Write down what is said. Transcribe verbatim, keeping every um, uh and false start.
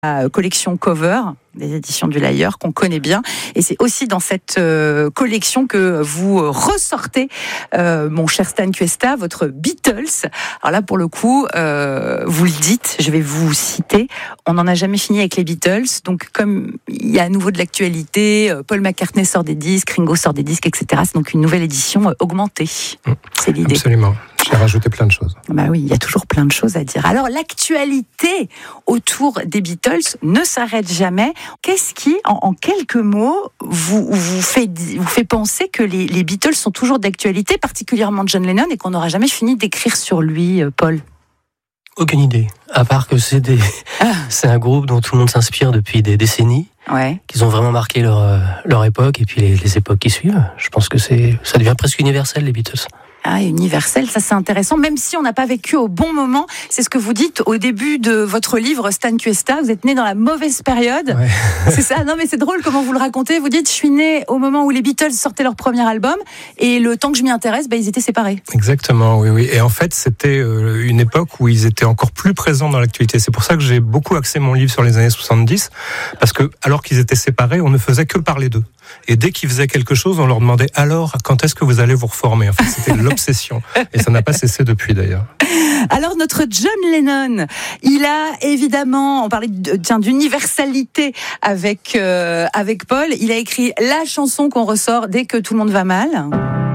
la collection Cover des éditions du Lyre qu'on connaît bien, et c'est aussi dans cette euh, collection que vous ressortez, euh, mon cher Stan Cuesta, votre Beatles. Alors là, pour le coup, euh, vous le dites, je vais vous citer, on n'en a jamais fini avec les Beatles, donc comme il y a à nouveau de l'actualité, Paul McCartney sort des disques, Ringo sort des disques, et cetera. C'est donc une nouvelle édition euh, augmentée. Mmh, c'est l'idée. Absolument. J'ai rajouté plein de choses. Bah oui, il y a toujours plein de choses à dire. Alors, l'actualité autour des Beatles ne s'arrête jamais. Qu'est-ce qui, en, en quelques mots, vous, vous, fait, vous fait penser que les, les Beatles sont toujours d'actualité, particulièrement John Lennon, et qu'on n'aura jamais fini d'écrire sur lui, Paul ? Aucune idée. À part que c'est, des... ah. c'est un groupe dont tout le monde s'inspire depuis des décennies. Ouais. Qu'ils ont vraiment marqué leur, leur époque et puis les, les époques qui suivent. Je pense que c'est, ça devient presque universel, les Beatles. Ah, universel, ça c'est intéressant, même si on n'a pas vécu au bon moment. C'est ce que vous dites au début de votre livre, Stan Cuesta. Vous êtes né dans la mauvaise période. Ouais. C'est ça. Non, mais c'est drôle comment vous le racontez. Vous dites, je suis né au moment où les Beatles sortaient leur premier album, et le temps que je m'y intéresse, bah, ils étaient séparés. Exactement, oui, oui. Et en fait, c'était une époque où ils étaient encore plus présents dans l'actualité. C'est pour ça que j'ai beaucoup axé mon livre sur les années soixante-dix, parce que alors qu'ils étaient séparés, on ne faisait que parler d'eux. Et dès qu'ils faisaient quelque chose, on leur demandait alors, quand est-ce que vous allez vous reformer ? En fait, c'était l'obsession. Et ça n'a pas cessé depuis d'ailleurs. Alors notre John Lennon, il a évidemment, on parlait de, tiens, d'universalité avec, euh, avec Paul, il a écrit la chanson qu'on ressort dès que tout le monde va mal.